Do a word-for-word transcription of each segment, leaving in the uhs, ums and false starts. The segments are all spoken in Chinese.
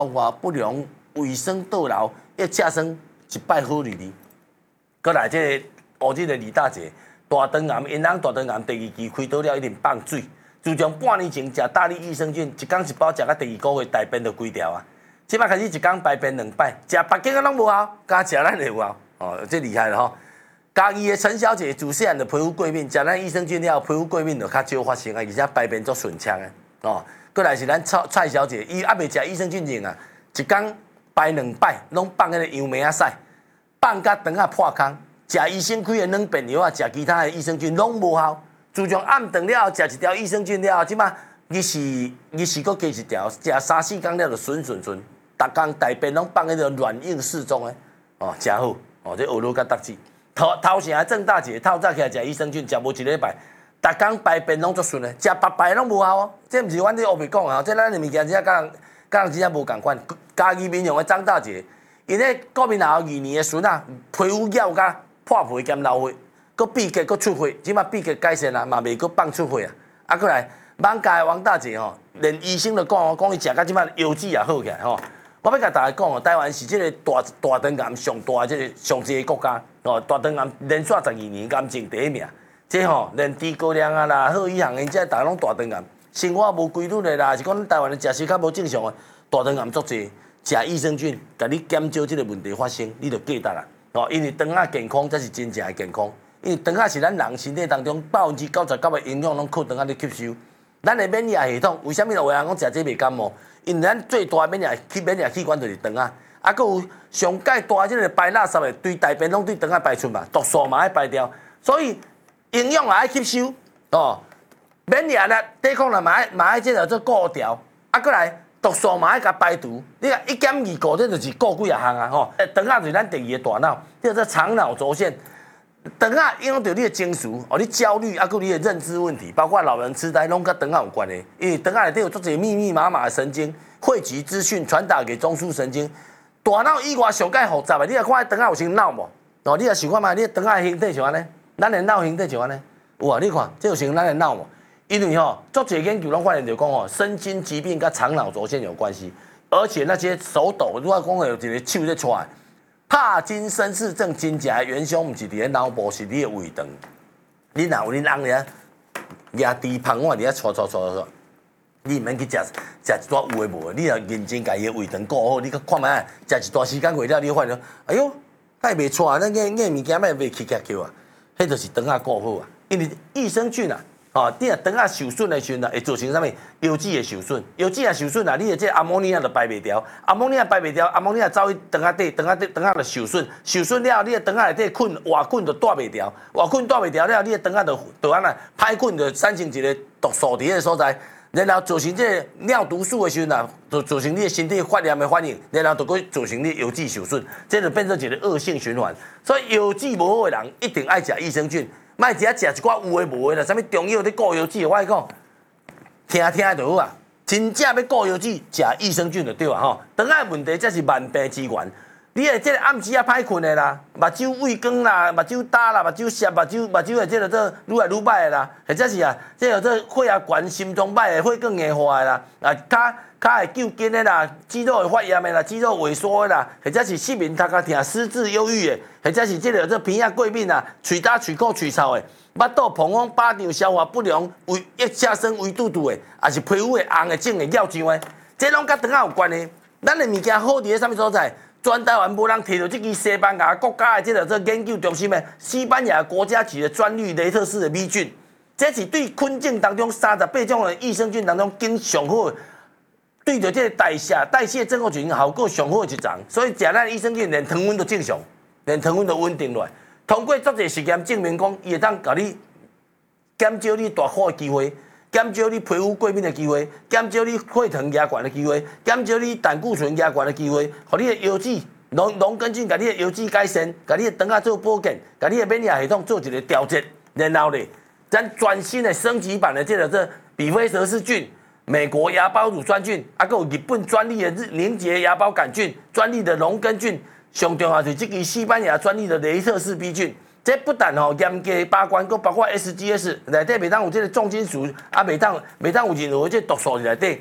化不良、卫生倒流，要车生一摆好日子。过来，这个乌日的李大姐，大肠癌，因翁大肠癌第二期开刀了，一定放水。自从半年前食大力益生菌，一天一包，食到第二个月大便就规条啊。即摆开始一天排便两摆，食别间啊拢无效，加食咱就有效。哦，这厉害了吼！嘉义的陈小姐自细汉就皮肤过敏，食咱益生菌了，皮肤过敏就较少发生啊，而且排便足顺畅的。哦，过来是咱蔡蔡小姐，伊还袂食益生菌前啊，一天排两摆，拢放迄个杨梅啊屎，放甲肠啊破空，食医生开的软便药啊，食其他的益生菌拢无效。自从暗顿了后，食一条益生菌了后，即马日时日时搁加一条，食三四工了就顺顺顺，逐工大便拢放迄个软硬适中的，哦，真好，哦，这学路甲得志。头头前郑大姐透早起来食益生菌，食无一礼拜，逐工排便拢足顺的，食白白拢无效哦。这毋是阮咧后面讲啊，这咱的物件真正甲人甲人真正无共款。嘉义民雄的张大姐，因咧国民后二年的孙啊，皮肤咬甲破皮兼流血。搁闭结搁出血，即马闭结改善啊，嘛袂搁放出血啊。啊，过来，网家的王大姐吼，连医生都讲哦，讲伊食到即马腰子也好起来吼。我要甲大家讲哦，台湾是即个大大肠癌上大即个上济个国家哦，大肠癌连续十二年癌症第一名。即吼连低高粱啊啦、贺医行因这大家拢大肠癌，生活无规律的啦，是讲咱台湾的食食较无正常的，大肠癌足济，食益生菌，甲你减少即个问题发生，你就记得啦。哦，因为肠仔健康才是真正的健康。因为肠仔是咱人身体当中百分之九十九的营养拢靠肠仔咧吸收。咱的免疫系统为什么有人讲食这袂感冒？因为咱最大的免疫器免疫器官就是肠仔，啊，佮有上界大即个排垃圾的，对大便拢对肠仔排出嘛，毒素嘛爱排掉，所以营养也爱吸收哦。免疫力抵抗力嘛爱嘛爱即个做顾调，啊，过来毒素嘛爱甲排除。你看一减二顾，这就是顾几啊项啊吼。肠仔就是咱第二个大脑，叫做肠脑轴线。肠仔影响到你的情绪，哦，你焦虑，啊，佮你的认知问题，包括老人痴呆，拢甲肠仔有关的。因为肠仔内底有足侪密密麻麻的神经，汇集资讯传达给中枢神经。大脑以外上介复杂的，你来看肠仔有像脑无？哦，你也想看嘛？你肠仔的形体像安尼，咱的脑形体像安尼，有啊？你看，这就像咱的脑无？因为吼，足侪研究拢发现就讲吼，身心疾病跟肠脑轴线有关系，而且那些手抖，如果讲有一个手在出来。帕金森氏症真正的元凶，毋是伫咧脑部，是你的胃肠。你若有恁翁咧，压低胖碗伫咧搓搓搓搓，你毋免去食食一撮有诶无诶，你若认真家己的胃肠顾好，你去看卖，食一段时间过了，你发现，哎哟，太袂错啊！咱个个物件卖袂起起叫啊，迄就是肠仔顾好啊，因为益生菌啊。哦，你若肠仔受损的时阵啊，会造成啥物？腰子的受损，腰子啊受损啊，你的这阿莫尼亚就排袂掉，阿莫尼亚排袂掉，阿莫尼亚走去肠仔底，肠仔底肠仔就受损，受损了后，你的肠仔内底菌活菌就带袂掉，活菌带袂掉了，你的肠仔就就安那歹菌就产生一个毒素伫个所在，然后造成这尿毒素的时阵啊，就造成你的身体发炎的反应，然后就会造成你腰子受损，这就变成一个恶性循环。所以腰子无好的人一定爱食益生菌。莫只食一寡有诶无诶啦，啥物中药咧顾腰子，我讲听听就好啊。真正要顾腰子，食益生菌就对啊吼。肠仔问题才是万病之源。你诶，即个暗时啊歹困诶啦，目睭畏光啦，目睭焦啦，目睭涩，目睭目睭诶，即个做愈来愈歹诶啦，或者是啊，即个做血压悬、心脏歹诶，血管硬化诶啦，啊，骹骹会揪筋诶啦，肌肉会发炎诶啦，肌肉萎缩诶啦，或者是失眠、头壳疼、失智、忧郁诶，或者是即个做鼻仔过敏啊，喙焦、喙苦、喙臭诶，腹肚膨风、巴肠、消化不良、胃液下生、胃肚肚诶，也是皮肤会红诶、肿诶、尿胀诶，这拢甲肠仔有关系。咱诶物件好伫咧啥物所在？全台湾无人摕到这支西班牙国家的这个这研究中心的西班牙国家级的专利雷特氏的米菌，这是对菌种当中三十八种的益生菌当中经上好，对着这个代谢代谢症候群效果上好的一种。所以食咱益生菌连糖分都正常，连糖分都稳定落来。通过足侪实验证明讲，伊会当甲你减少你大火的机会。减少你皮肤过敏的机会，减少你血糖压悬的机会，减少你胆固醇压悬的机会，互你的腰子农农根菌，甲你的腰子改善，甲你的肠仔做保健，甲你的免疫系统做一个调节，然后咧，咱全新的升级版的这个这比菲蛇氏菌、美国芽孢乳酸菌，啊，还有日本专利的日凝结芽孢杆菌、专利的农根菌，上重要是这个西班牙专利的雷特氏 B 菌。这不但吼严格把关，佮包括 S G S 内底袂当有这个重金属，啊袂当袂当有任何这毒素伫内底。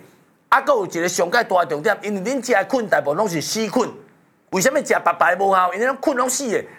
啊，搁有一个上界大的重点，因为恁食的菌大部分拢是死菌，为什么食白白无效？因为咱菌拢死的，